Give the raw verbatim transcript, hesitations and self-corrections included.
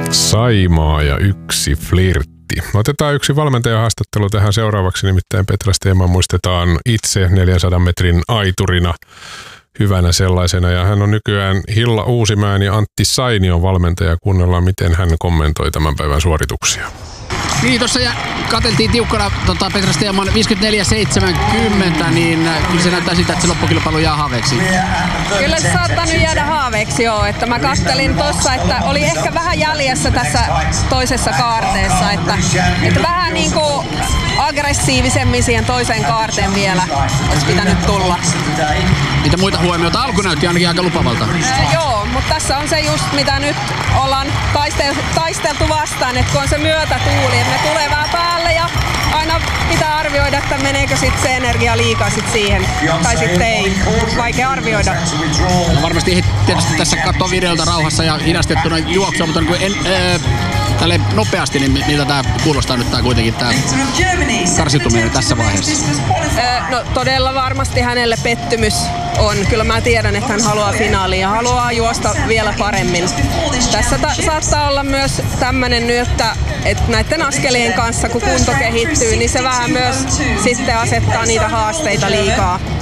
Saimaa ja yksi flirtti. Otetaan yksi valmentajahaastattelu tähän seuraavaksi, nimittäin Petra Steeman muistetaan itse neljänsadan metrin aiturina, hyvänä sellaisena, ja hän on nykyään Hilla Uusimäen ja Antti Sainion valmentaja. Kuunnellaan, miten hän kommentoi tämän päivän suorituksia. Niin, tuossa katseltiin tiukkana tota, Petra Steeman viisikymmentäneljä seitsemänkymmentä, niin kyllä se näyttää siltä, että se loppukilpailu jää haaveeksi. Kyllä se saattaa nyt jäädä haaveeksi, joo. Että mä kattelin tossa, että oli ehkä vähän jäljessä tässä toisessa kaarteessa, että, että vähän niin kuin aggressiivisemmin siihen toiseen kaarteen vielä olisi pitänyt tulla. Mitä muita huomioita? Alku näytti ainakin aika lupavalta. Ee, joo, mutta tässä on se just, mitä nyt ollaan taisteltu, taisteltu vastaan, että kun on se myötätuuli, että ne tulee vähän päälle ja aina pitää arvioida, että meneekö sit se energia liikaa sit siihen, tai sitten ei. Vaikea arvioida. No varmasti tietysti tässä katsoo videolta rauhassa ja hidastettuna juoksua, mutta niin en, äh, tälle nopeasti, niin miltä tämä kuulostaa nyt tää kuitenkin tämä karsituminen tässä vaiheessa? Äh, no todella varmasti hänelle pettymys on. Kyllä mä tiedän, että hän haluaa finaaliin ja haluaa juosta vielä paremmin. Tässä ta- saattaa olla myös tämmöinen nyt, että, että näiden askelien kanssa, kun kunto kehittyy, niin se vähän myös sitten asettaa niitä haasteita liikaa.